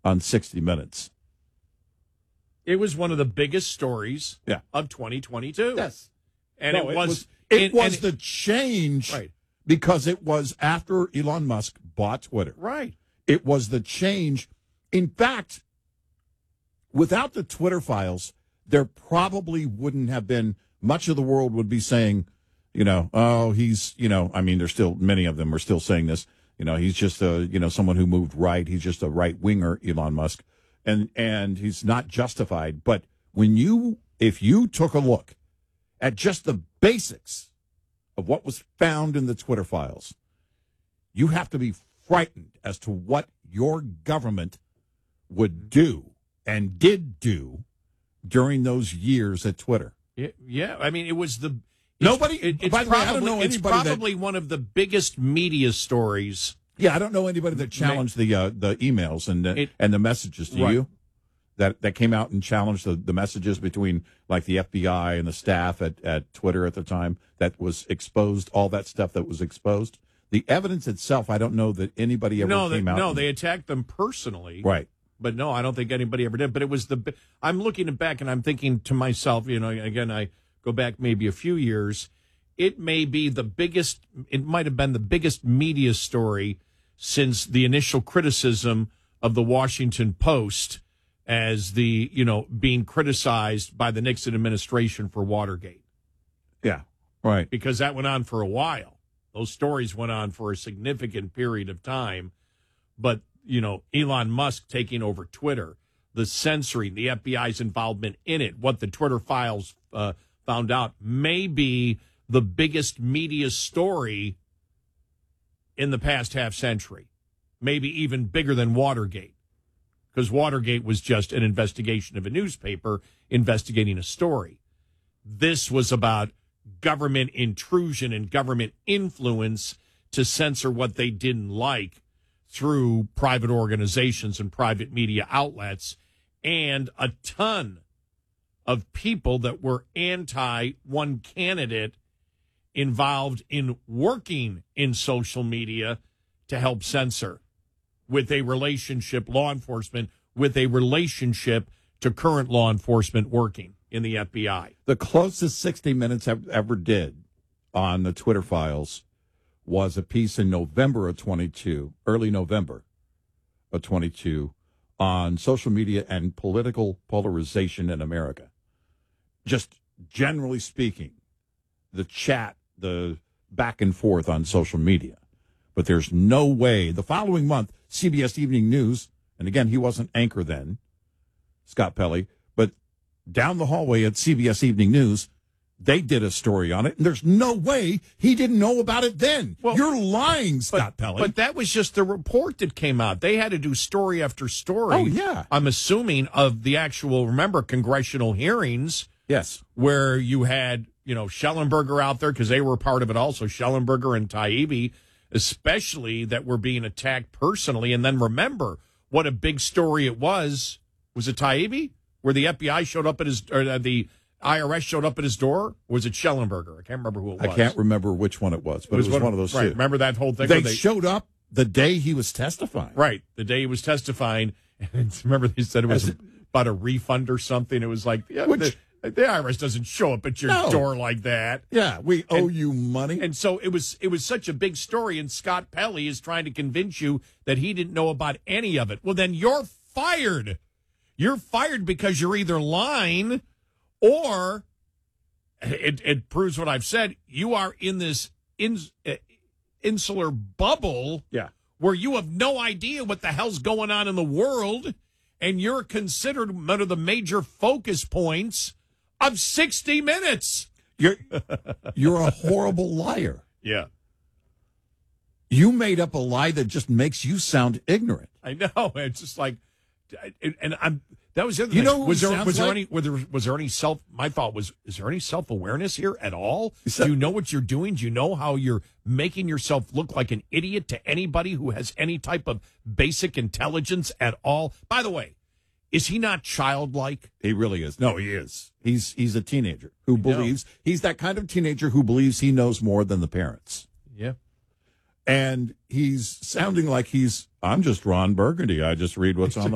on 60 Minutes. It was one of the biggest stories of 2022. Yes. And it was the change because it was after Elon Musk bought Twitter. Right. It was the change. In fact, without the Twitter files, there probably wouldn't have been much of the world would be saying, he's, I mean, there's still many of them are still saying this, he's just someone who moved right. He's just a right winger, Elon Musk, and he's not justified. But if you took a look at just the basics of what was found in the Twitter files, you have to be frightened as to what your government would do and did do during those years at Twitter. Yeah, I mean, it was the... It's probably one of the biggest media stories. Yeah, I don't know anybody that challenged the emails and the messages. Do you? That came out and challenged the messages between like the FBI and the staff at Twitter at the time that was exposed, all that stuff that was exposed. The evidence itself, I don't know that anybody ever came out. No, they attacked them personally. Right. But no, I don't think anybody ever did. But it was I'm looking back and I'm thinking to myself, again, I go back maybe a few years. It may be it might have been the biggest media story since the initial criticism of the Washington Post as being criticized by the Nixon administration for Watergate. Yeah, right. Because that went on for a while. Those stories went on for a significant period of time. But, Elon Musk taking over Twitter, the censoring, the FBI's involvement in it, what the Twitter files found out may be the biggest media story in the past half century, maybe even bigger than Watergate, because Watergate was just an investigation of a newspaper investigating a story. This was about government intrusion and government influence to censor what they didn't like through private organizations and private media outlets, and a ton of people that were anti one candidate involved in working in social media to help censor with a relationship, law enforcement, with a relationship to current law enforcement working in the FBI. The closest 60 Minutes ever did on the Twitter files was a piece in November of 22, early November of 22, on social media and political polarization in America. Just generally speaking, the chat, the back and forth on social media. But there's no way. The following month, CBS Evening News, and again, he wasn't anchor then, Scott Pelley, but down the hallway at CBS Evening News, they did a story on it, and there's no way he didn't know about it then. Well, you're lying, Scott Pelley. But that was just the report that came out. They had to do story after story. Oh, yeah. I'm assuming of the actual, remember, congressional hearings. Yes. Where you had, Schellenberger out there, because they were part of it also, Schellenberger and Taibbi, especially that were being attacked personally. And then remember what a big story it was. Was it Taibbi? Where the FBI showed up at the IRS showed up at his door? Or was it Schellenberger? I can't remember who it was. I can't remember which one it was, but it was one of those two. Right. Remember that whole thing? They showed up the day he was testifying. Right. The day he was testifying. And remember they said it was about a refund or something. It was like, the IRS doesn't show up at your door like that. Yeah, we owe you money. And so it was such a big story, and Scott Pelley is trying to convince you that he didn't know about any of it. Well, then you're fired. You're fired because you're either lying or it proves what I've said. You are in this insular bubble where you have no idea what the hell's going on in the world, and you're considered one of the major focus points of 60 Minutes. You're a horrible liar. Yeah. You made up a lie that just makes you sound ignorant. I know. It's just like, and that was the other thing. Was there any my thought was, is there any self-awareness here at all? Do you know what you're doing? Do you know how you're making yourself look like an idiot to anybody who has any type of basic intelligence at all? By the way, is he not childlike? He really is. No, he is. He's a teenager who believes he's that kind of teenager who believes he knows more than the parents. Yeah. And he's sounding like I'm just Ron Burgundy. I just read what's on the